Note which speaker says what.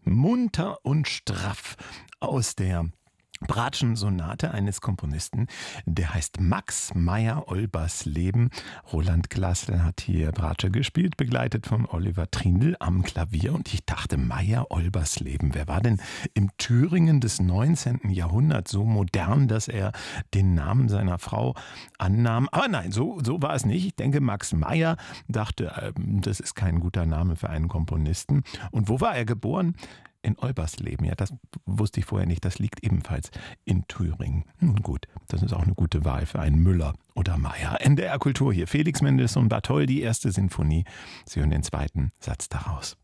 Speaker 1: munter und straff aus der Bratschen-Sonate eines Komponisten, der heißt Max Meyer-Olbersleben. Roland Glaßl hat hier Bratsche gespielt, begleitet von Oliver Trindl am Klavier. Und ich dachte, Meyer-Olbersleben, wer war denn im Thüringen des 19. Jahrhunderts so modern, dass er den Namen seiner Frau annahm? Aber nein, so war es nicht. Ich denke, Max Meyer dachte, das ist kein guter Name für einen Komponisten. Und wo war er geboren? In Olbersleben, ja, das wusste ich vorher nicht, das liegt ebenfalls in Thüringen. Nun gut, das ist auch eine gute Wahl für einen Müller oder Meyer. NDR Kultur hier, Felix Mendelssohn Bartholdy, erste Sinfonie. Sie hören den zweiten Satz daraus.